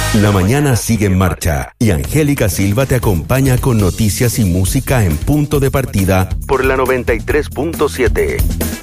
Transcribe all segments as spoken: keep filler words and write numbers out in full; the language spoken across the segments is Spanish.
La mañana sigue en marcha y Angélica Silva te acompaña con noticias y música en punto de partida por la noventa y tres punto siete.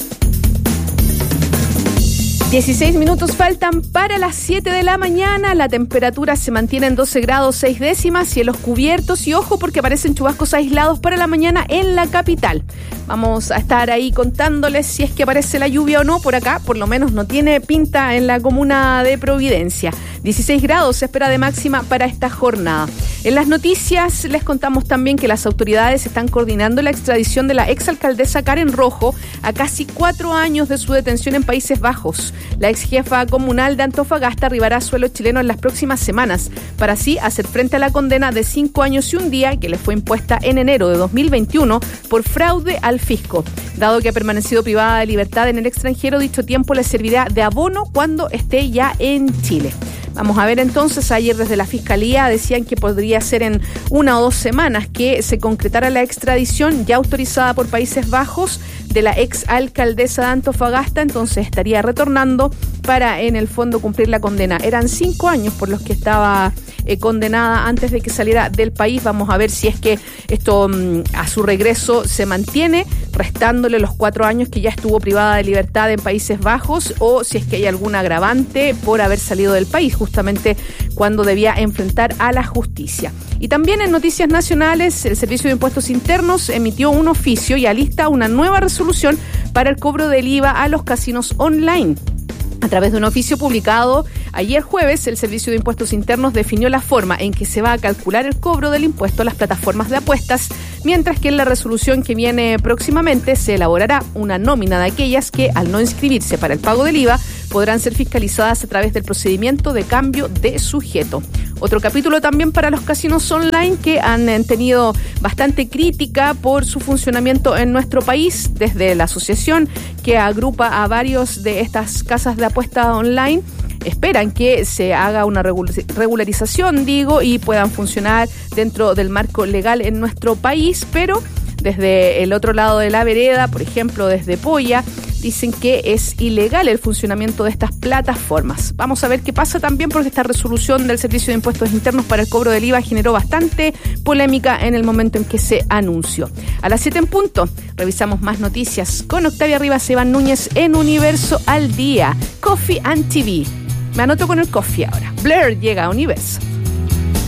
dieciséis minutos faltan para las siete de la mañana. La temperatura se mantiene en doce grados seis décimas, cielos cubiertos y ojo porque aparecen chubascos aislados para la mañana en la capital. Vamos a estar ahí contándoles si es que aparece la lluvia o no por acá. Por lo menos no tiene pinta en la comuna de Providencia. dieciséis grados se espera de máxima para esta jornada. En las noticias les contamos también que las autoridades están coordinando la extradición de la exalcaldesa Karen Rojo a casi cuatro años de su detención en Países Bajos. La ex jefa comunal de Antofagasta arribará a suelo chileno en las próximas semanas para así hacer frente a la condena de cinco años y un día que le fue impuesta en enero de dos mil veintiuno por fraude al fisco. Dado que ha permanecido privada de libertad en el extranjero, dicho tiempo le servirá de abono cuando esté ya en Chile. Vamos a ver entonces, ayer desde la Fiscalía decían que podría ser en una o dos semanas que se concretara la extradición ya autorizada por Países Bajos de la ex alcaldesa de Antofagasta, entonces estaría retornando para en el fondo cumplir la condena. Eran cinco años por los que estaba eh, condenada antes de que saliera del país. Vamos a ver si es que esto mmm, a su regreso se mantiene, restándole los cuatro años que ya estuvo privada de libertad en Países Bajos, o si es que hay algún agravante por haber salido del país justamente cuando debía enfrentar a la justicia. Y también en noticias nacionales, el Servicio de Impuestos Internos emitió un oficio y alista una nueva resolución para el cobro del I V A a los casinos online. A través de un oficio publicado ayer jueves, el Servicio de Impuestos Internos definió la forma en que se va a calcular el cobro del impuesto a las plataformas de apuestas, mientras que en la resolución que viene próximamente se elaborará una nómina de aquellas que, al no inscribirse para el pago del I V A, podrán ser fiscalizadas a través del procedimiento de cambio de sujeto. Otro capítulo también para los casinos online que han tenido bastante crítica por su funcionamiento en nuestro país, desde la asociación que agrupa a varios de estas casas de apuesta online. Esperan que se haga una regularización, digo, y puedan funcionar dentro del marco legal en nuestro país, pero desde el otro lado de la vereda, por ejemplo, desde Poya, dicen que es ilegal el funcionamiento de estas plataformas. Vamos a ver qué pasa también, porque esta resolución del Servicio de Impuestos Internos para el cobro del I V A generó bastante polémica en el momento en que se anunció. A las siete en punto, revisamos más noticias con Octavia Rivas, Iván Núñez en Universo al Día. Coffee and T V. Me anoto con el coffee ahora. Blair llega a Universo.